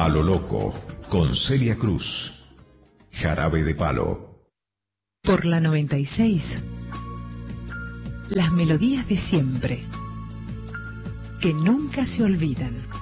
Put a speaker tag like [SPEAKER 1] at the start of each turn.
[SPEAKER 1] A lo loco, con Celia Cruz. Jarabe de Palo.
[SPEAKER 2] Por la 96. Las melodías de siempre, que nunca se olvidan.